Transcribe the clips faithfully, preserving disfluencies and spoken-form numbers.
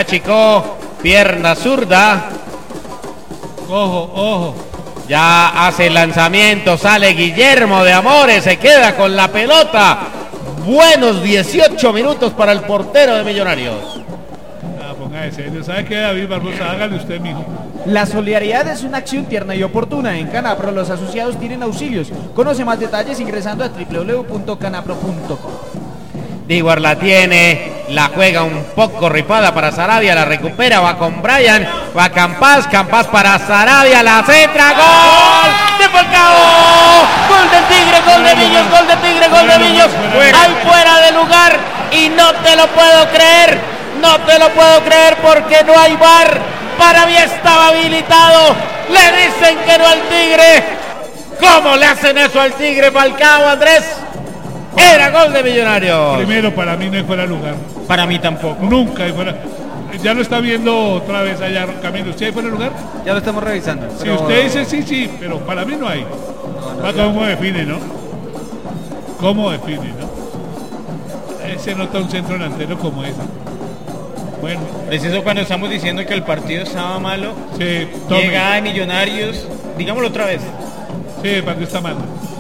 achicó, pierna zurda. Ojo, ojo. Ya hace el lanzamiento, sale Guillermo de Amores, se queda con la pelota. Buenos dieciocho minutos para el portero de Millonarios. Ah, ponga de serio. ¿Sabe qué, David Barbosa? Hágale usted, mijo. La solidaridad es una acción tierna y oportuna. En Canapro los asociados tienen auxilios. Conoce más detalles ingresando a doble u doble u doble u punto canapro punto com. Diguar la tiene, la juega un poco ripada para Sarabia, la recupera, va con Brian, va Campas, Campas para Sarabia, la centra, gol de Falcao, gol del Tigre, gol de Millos, gol de Tigre, gol de Millos, ahí fuera de lugar y no te lo puedo creer, no te lo puedo creer porque no hay V A R, para mí estaba habilitado, le dicen que no al Tigre, ¿cómo le hacen eso al Tigre, Falcao, Andrés? Era gol de Millonarios. Primero, para mí no hay fuera de lugar. Para mí tampoco. Nunca hay fuera. Ya lo está viendo otra vez allá, Camilo. ¿Sí hay fuera de lugar? Ya lo estamos revisando. Si usted dice sí, sí, pero para mí no hay. No, no, ¿Cómo define, no? ¿Cómo define, no? Ese nota un centro delantero como ese. Bueno. Es eso cuando estamos diciendo que el partido estaba malo. Sí, llega a Millonarios. Digámoslo otra vez. Sí, el partido está malo.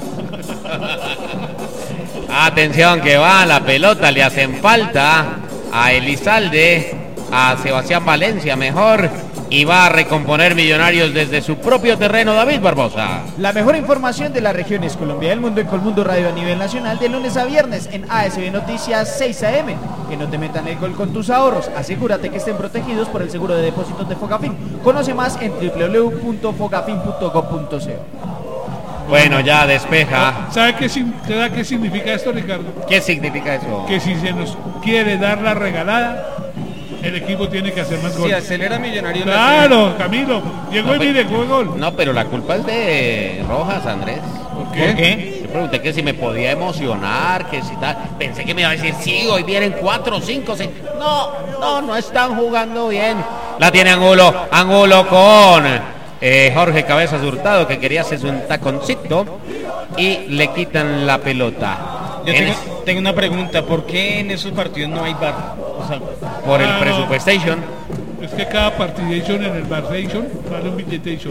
Atención que va la pelota, le hacen falta a Elizalde, a Sebastián Valencia mejor, y va a recomponer Millonarios desde su propio terreno, David Barbosa. La mejor información de las regiones Colombia y el mundo en Colmundo Radio a nivel nacional de lunes a viernes en A S B Noticias seis A M. Que no te metan el gol con tus ahorros, asegúrate que estén protegidos por el seguro de depósitos de Fogafín. Conoce más en doble u doble u doble u punto fogafin punto gov punto co. Bueno, ya despeja. ¿Sabe qué, ¿sabe qué significa esto, Ricardo? ¿Qué significa eso? Que si se nos quiere dar la regalada, el equipo tiene que hacer más goles. Si acelera Millonarios. Claro, Camilo. Llegó no, y mire, jugó gol. No, pero la culpa es de Rojas, Andrés. ¿Por qué? ¿Por qué? Yo pregunté que si me podía emocionar, que si tal. Pensé que me iba a decir, sí, hoy vienen cuatro, cinco, seis. No, no, no están jugando bien. La tiene Angulo, Angulo con... Eh, Jorge Cabezas Hurtado, que quería hacerse un taconcito y le quitan la pelota. Yo tengo, tengo una pregunta, ¿por qué en esos partidos no hay V A R? O sea, por el ah, presupuestation. Es que cada partidation en el barstation vale un billetation.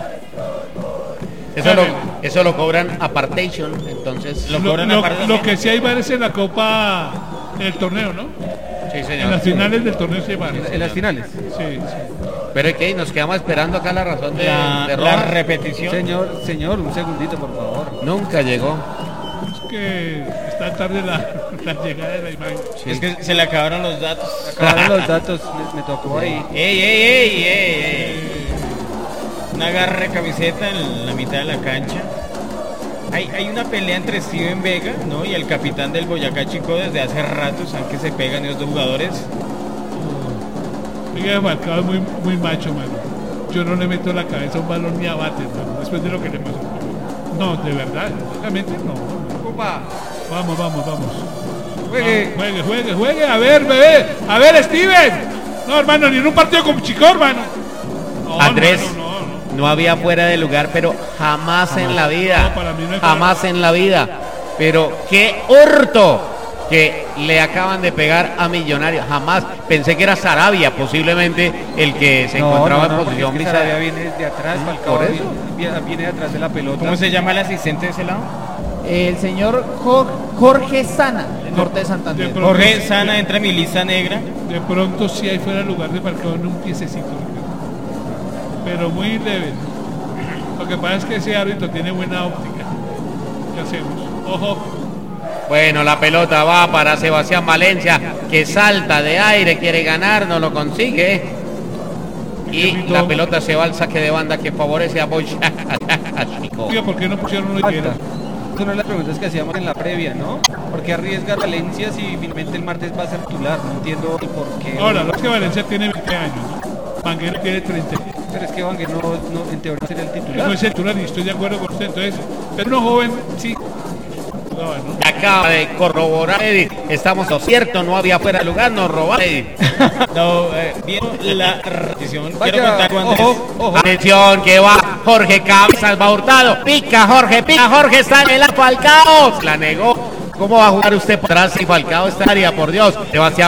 Eso lo, eso lo cobran apartation, entonces lo, cobran lo, apartation. Lo que sí hay V A R es en la copa, en el torneo, ¿no? Sí, señor. En las finales del torneo sí hay V A R. En, en las finales. Sí, sí. Pero es que nos quedamos esperando acá la razón de la, de la repetición. Señor, señor, un segundito, por favor. Nunca llegó. Es que está tarde la, la llegada de la imagen. Sí. Es que se le acabaron los datos. Se acabaron los datos, me, me tocó ahí. ¡Ey, ey, ey, ey, ey! Un agarre de camiseta en la mitad de la cancha. Hay, hay una pelea entre Steven Vega, ¿no? Y el capitán del Boyacá Chico desde hace rato, saben que se pegan esos dos jugadores. Oiga, Falcao es muy, muy macho, mano. Yo no le meto la cabeza a un balón ni a bate, mano, después de lo que le pasó. No, de verdad, realmente no. Opa. Vamos, vamos, vamos. Juegue. Vamos, juegue, juegue, juegue. A ver, bebé. A ver, Steven. No, hermano, ni en un partido con Chico, hermano. No, Andrés, hermano, no, no. no había fuera de lugar, pero jamás, jamás. en la vida. No, para mí no hay jamás en la vida. Pero qué hurto que le acaban de pegar a Millonarios. Jamás pensé que era Sarabia posiblemente el que se no, encontraba no, no, en posición. Es que Sarabia viene de atrás, Falcao viene, viene de atrás de la pelota. ¿Cómo se llama el asistente de ese lado? El señor Jorge Sana, de Norte de Santander. De Jorge Sana entra en mi lista negra. De pronto sí hay fuera de lugar de Falcao en un piececito, pero muy leve. Lo que pasa es que ese árbitro tiene buena óptica. ¿Qué hacemos? Ojo. Bueno, la pelota va para Sebastián Valencia, que salta de aire, quiere ganar, no lo consigue. Y la pelota se va al saque de banda que favorece a Boyacá. Oiga, ¿por qué no pusieron una higuera? Es una de las preguntas que hacíamos en la previa, ¿no? ¿Por qué arriesga Valencia si finalmente el martes va a ser titular? No entiendo el por qué. Ahora, lo es que Valencia tiene veinte años, ¿no? Vanguero tiene treinta. Pero es que Vanguero no, no, en teoría sería el titular. No es el titular y estoy de acuerdo con usted. Entonces, pero uno joven, sí. No, no. Acaba de corroborar Eddie. Estamos lo cierto, no había fuera de lugar, nos robaron Eddie. No, eh, vieron la repetición. Quiero contar con Andrés. Ojo, ojo. Atención, que va Jorge Cabezas, va Hurtado. Pica Jorge, pica Jorge, está en el Falcao. La negó. ¿Cómo va a jugar usted por atrás si Falcao estaría, por Dios? Sebastián